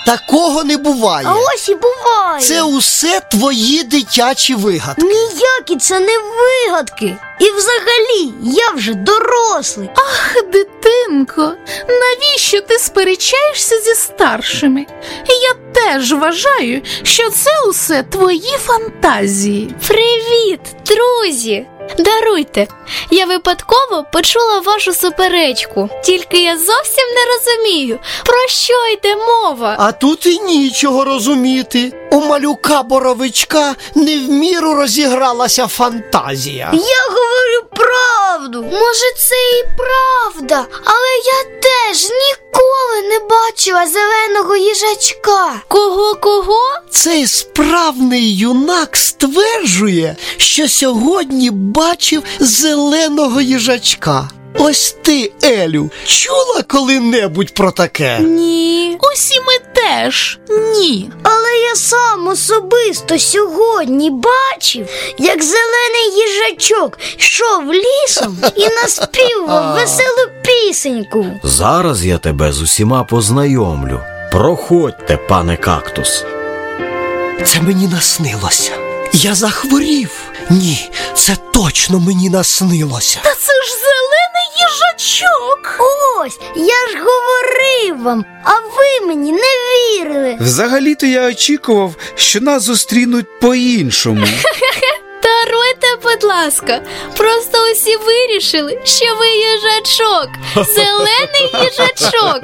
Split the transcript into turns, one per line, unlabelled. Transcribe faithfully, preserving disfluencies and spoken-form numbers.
Такого не буває.
А ось і буває.
Це усе твої дитячі вигадки.
Ніякі це не вигадки. І взагалі, я вже дорослий.
Ах, дитинко, навіщо ти сперечаєшся зі старшими? Я теж вважаю, що це усе твої фантазії.
Привіт, друзі! Даруйте, я випадково почула вашу суперечку. Тільки я зовсім не розумію, про що йде мова.
А тут і нічого розуміти. У малюка-боровичка не в міру розігралася фантазія.
Я говорю правду.
Може, це і правда, але я теж ніколи не бачила зеленого їжачка. Кого-кого?
Цей справний юнак стверджує, що сьогодні бачив зеленого їжачка. Ось ти, Елю, чула коли-небудь про таке?
Ні.
Усі ми теж ні.
Але я сам особисто сьогодні бачив, як зелений їжачок йшов лісом і наспівав веселу пісеньку.
Зараз я тебе з усіма познайомлю. Проходьте, пане кактус.
Це мені наснилося. Я захворів. Ні, це точно мені наснилося.
Та це ж зелений їжачок.
Ось, я ж говорив вам, а ви мені не вірили.
Взагалі-то я очікував, що нас зустрінуть по-іншому.
Даруйте, будь ласка, просто усі вирішили, що ви їжачок. Зелений їжачок.